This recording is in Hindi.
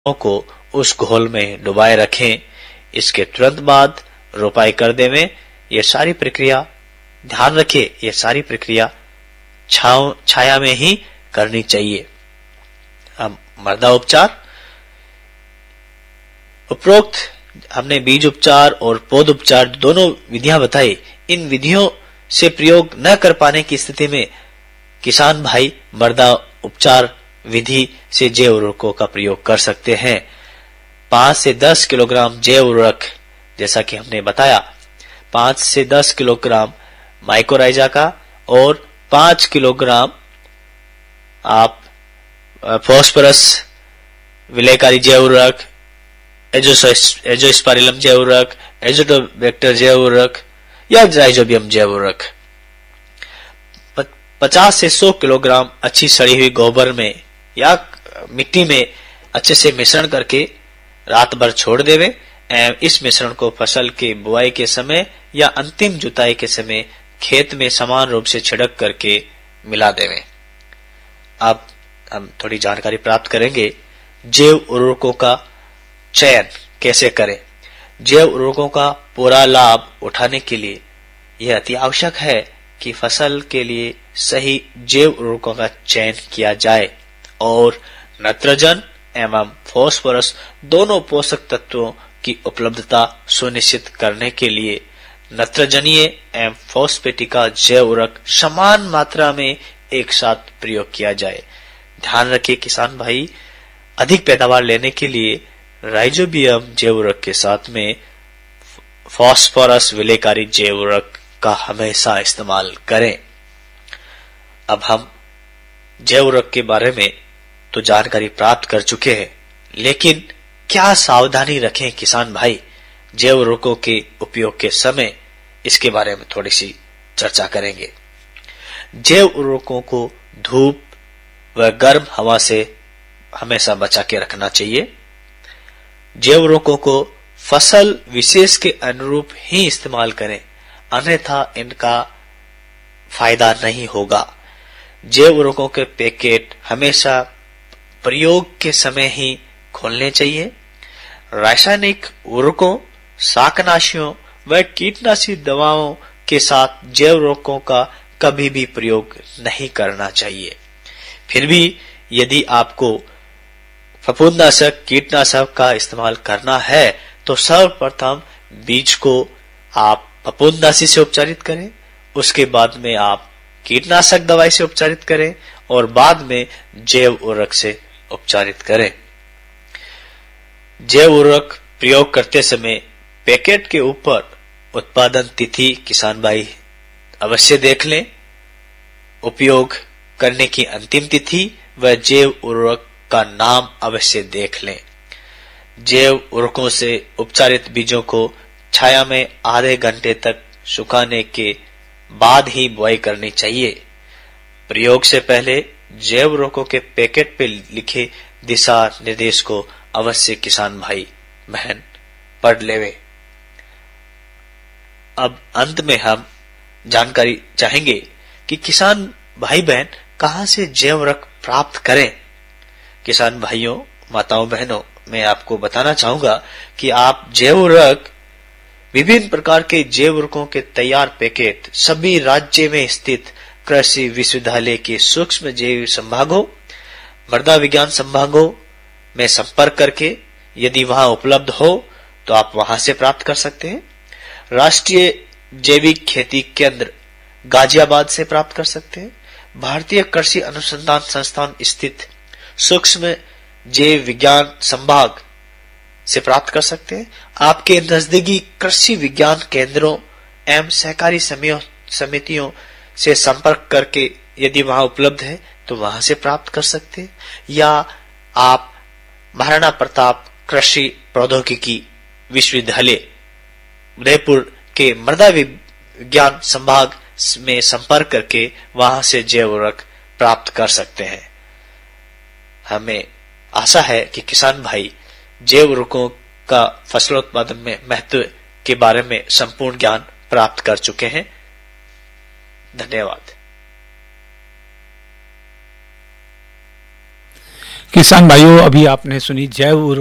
को उस घोल में डुबाए रखें। इसके तुरंत बाद रोपाई कर देवें। ये सारी प्रक्रिया ध्यान रखिए, ये सारी प्रक्रिया छाया में ही करनी चाहिए। अब मृदा उपचार। उपरोक्त हमने बीज उपचार और पौध उपचार दोनों विधियां बताई। इन विधियों से प्रयोग न कर पाने की स्थिति में किसान भाई मृदा उपचार विधि से जैव उर्वरकों का प्रयोग कर सकते हैं। 5 से 10 किलोग्राम जैव उर्वरक, जैसा कि हमने बताया, 5 से 10 किलोग्राम माइकोराइजा का और 5 किलोग्राम आप फास्फोरस विलेयकारी जैव उर्वरक, एजोस्पारिलम जैव उर्वरक, एजोटोबैक्टर जैव उर्वरक या राइजोबियम जैव उर्वरक, 50 से 100 किलोग्राम अच्छी सड़ी हुई गोबर में या मिट्टी में अच्छे से मिश्रण करके रात भर छोड़ देवे। इस मिश्रण को फसल के बुआई के समय या अंतिम जुताई के समय खेत में समान रूप से छिड़क करके मिला देवे। अब हम थोड़ी जानकारी प्राप्त करेंगे जैव उर्वरकों का चयन कैसे करें। जैव उर्वरकों का पूरा लाभ उठाने के लिए यह अति आवश्यक है कि फसल के लिए सही जैव उर्वरकों का चयन किया जाए और नाइट्रोजन एवं फास्फोरस दोनों पोषक तत्वों की उपलब्धता सुनिश्चित करने के लिए नाइट्रोजनीय एवं फॉस्फेटिका जैव उर्वरक समान मात्रा में एक साथ प्रयोग किया जाए। ध्यान रखिए किसान भाई, अधिक पैदावार लेने के लिए राइजोबियम जैव उर्वरक के साथ में फास्फोरस विलेयकारी जैव उर्वरक का हमेशा इस्तेमाल करें। अब हम जैव उर्वरक के बारे में तो जानकारी प्राप्त कर चुके हैं, लेकिन क्या सावधानी रखें किसान भाई जैव उर्वरकों के उपयोग के समय, इसके बारे में थोड़ी सी चर्चा करेंगे। जैव उर्वरकों को धूप व गर्म हवा से हमेशा बचा के रखना चाहिए। जैव उर्वरकों को फसल विशेष के अनुरूप ही इस्तेमाल करें, अन्यथा इनका फायदा नहीं होगा। जैव उर्वरकों के पैकेट हमेशा प्रयोग के समय ही खोलने चाहिए। रासायनिक उर्वरकों, शाकनाशियों व कीटनाशी दवाओं के साथ जैव उर्वरकों का कभी भी प्रयोग नहीं करना चाहिए। फिर भी यदि आपको फफूंदनाशक, कीटनाशक का इस्तेमाल करना है तो सर्वप्रथम बीज को आप फफूंदनाशी से उपचारित करें, उसके बाद में आप कीटनाशक दवाई से उपचारित करें और बाद में जैव उर्वरक से उपचारित करें। जैव उर्वरक प्रयोग करते समय पैकेट के ऊपर उत्पादन तिथि किसान भाई अवश्य देख लें। उपयोग करने की अंतिम तिथि व जैव उर्वरक का नाम अवश्य देख लें। जैव उर्वरकों से उपचारित बीजों को छाया में आधे घंटे तक सुखाने के बाद ही बुआई करनी चाहिए। प्रयोग से पहले जैव उर्वरकों के पैकेट पे लिखे दिशा निर्देश को अवश्य किसान भाई बहन पढ़ लेवे। अब अंत में हम जानकारी चाहेंगे कि किसान भाई बहन कहां से जैव उर्वरक प्राप्त करें। किसान भाइयों, माताओं, बहनों, मैं आपको बताना चाहूंगा कि आप जैव उर्वरक, विभिन्न प्रकार के जैव उर्वरकों के तैयार पैकेट सभी राज्य में स्थित कृषि विश्वविद्यालय के सूक्ष्म जैव संभागों, मृदा विज्ञान संभागों में संपर्क करके यदि वहां उपलब्ध हो तो आप वहां से प्राप्त कर सकते हैं। राष्ट्रीय जैविक खेती केंद्र गाजियाबाद से प्राप्त कर सकते हैं। भारतीय कृषि अनुसंधान संस्थान स्थित सूक्ष्म जैव विज्ञान संभाग से प्राप्त कर सकते हैं। आपके नजदीकी कृषि विज्ञान केंद्रों एवं सहकारी समितियों से संपर्क करके यदि वहां उपलब्ध है तो वहां से प्राप्त कर सकते हैं, या आप महाराणा प्रताप कृषि प्रौद्योगिकी विश्वविद्यालय उदयपुर के मृदा विज्ञान संभाग में संपर्क करके वहां से जैव उर्वरक प्राप्त कर सकते हैं। हमें आशा है कि किसान भाई जैव उर्वरकों का फसलोत्पादन में महत्व के बारे में संपूर्ण ज्ञान प्राप्त कर चुके हैं। धन्यवाद। किसान भाइयों, अभी आपने सुनी जैव